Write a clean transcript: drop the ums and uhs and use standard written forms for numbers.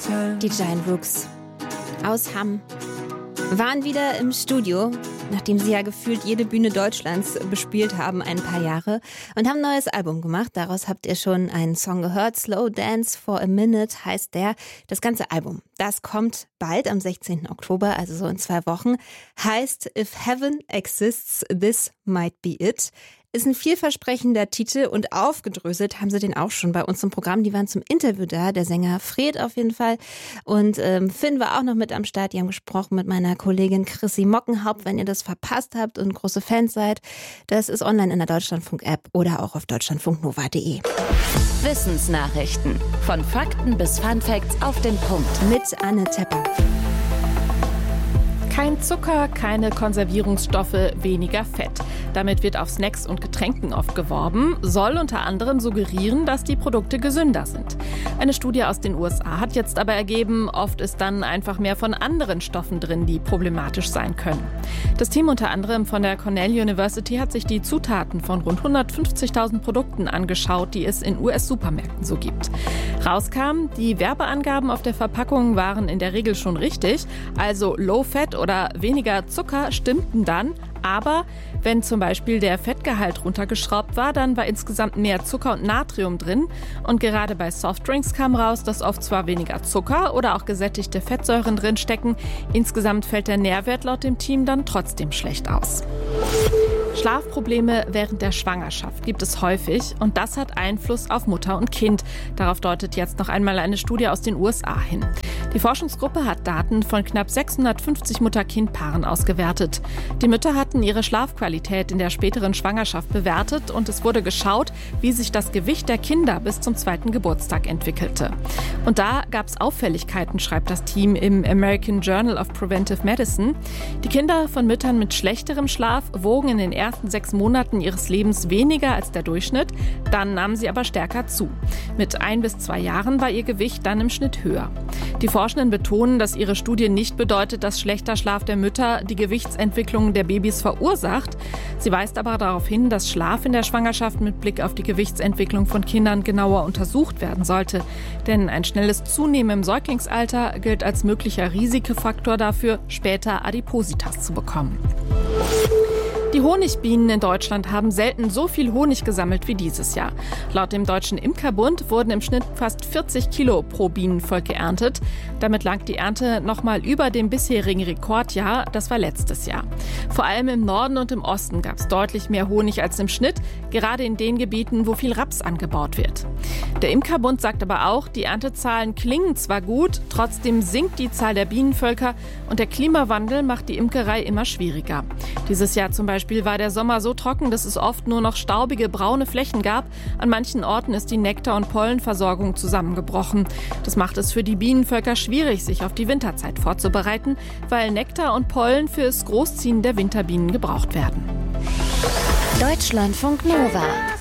Die Giant Rooks aus Hamm waren wieder im Studio, nachdem sie ja gefühlt jede Bühne Deutschlands bespielt haben, ein paar Jahre, und haben ein neues Album gemacht. Daraus habt ihr schon einen Song gehört. Slow Dance for a Minute heißt der. Das ganze Album, das kommt bald am 16. Oktober, also so in 2 Wochen. Heißt If Heaven Exists, This Might Be It. Ist ein vielversprechender Titel und aufgedröselt haben sie den auch schon bei uns im Programm. Die waren zum Interview da, der Sänger Fred auf jeden Fall. Und Finn war auch noch mit am Start. Die haben gesprochen mit meiner Kollegin Chrissy Mockenhaupt. Wenn ihr das verpasst habt und große Fans seid, das ist online in der Deutschlandfunk-App oder auch auf deutschlandfunknova.de. Wissensnachrichten. Von Fakten bis Funfacts auf den Punkt. Mit Anne Tepper. Kein Zucker, keine Konservierungsstoffe, weniger Fett. Damit wird auf Snacks und Getränken oft geworben, soll unter anderem suggerieren, dass die Produkte gesünder sind. Eine Studie aus den USA hat jetzt aber ergeben, oft ist dann einfach mehr von anderen Stoffen drin, die problematisch sein können. Das Team unter anderem von der Cornell University hat sich die Zutaten von rund 150.000 Produkten angeschaut, die es in US-Supermärkten so gibt. Rauskam, die Werbeangaben auf der Verpackung waren in der Regel schon richtig, also Low Fat oder weniger Zucker stimmten dann, aber wenn zum Beispiel der Fettgehalt runtergeschraubt war, dann war insgesamt mehr Zucker und Natrium drin. Und gerade bei Softdrinks kam raus, dass oft zwar weniger Zucker oder auch gesättigte Fettsäuren drin stecken. Insgesamt fällt der Nährwert laut dem Team dann trotzdem schlecht aus. Schlafprobleme während der Schwangerschaft gibt es häufig und das hat Einfluss auf Mutter und Kind. Darauf deutet jetzt noch einmal eine Studie aus den USA hin. Die Forschungsgruppe hat Daten von knapp 650 Mutter-Kind-Paaren ausgewertet. Die Mütter hatten ihre Schlafqualität in der späteren Schwangerschaft bewertet und es wurde geschaut, wie sich das Gewicht der Kinder bis zum 2. Geburtstag entwickelte. Und da gab es Auffälligkeiten, schreibt das Team im American Journal of Preventive Medicine. Die Kinder von Müttern mit schlechterem Schlaf wogen in den ersten 6 Monaten ihres Lebens weniger als der Durchschnitt, dann nahmen sie aber stärker zu. Mit 1 bis 2 Jahren war ihr Gewicht dann im Schnitt höher. Die Forschenden betonen, dass ihre Studie nicht bedeutet, dass schlechter Schlaf der Mütter die Gewichtsentwicklung der Babys verursacht. Sie weist aber darauf hin, dass Schlaf in der Schwangerschaft mit Blick auf die Gewichtsentwicklung von Kindern genauer untersucht werden sollte. Denn ein schnelles Zunehmen im Säuglingsalter gilt als möglicher Risikofaktor dafür, später Adipositas zu bekommen. Die Honigbienen in Deutschland haben selten so viel Honig gesammelt wie dieses Jahr. Laut dem Deutschen Imkerbund wurden im Schnitt fast 40 Kilo pro Bienenvolk geerntet. Damit lag die Ernte nochmal über dem bisherigen Rekordjahr, das war letztes Jahr. Vor allem im Norden und im Osten gab es deutlich mehr Honig als im Schnitt, gerade in den Gebieten, wo viel Raps angebaut wird. Der Imkerbund sagt aber auch, die Erntezahlen klingen zwar gut, trotzdem sinkt die Zahl der Bienenvölker und der Klimawandel macht die Imkerei immer schwieriger. Dieses Jahr zum Beispiel war der Sommer so trocken, dass es oft nur noch staubige, braune Flächen gab. An manchen Orten ist die Nektar- und Pollenversorgung zusammengebrochen. Das macht es für die Bienenvölker schwierig, sich auf die Winterzeit vorzubereiten, weil Nektar und Pollen fürs Großziehen der Winterbienen gebraucht werden. Deutschlandfunk Nova.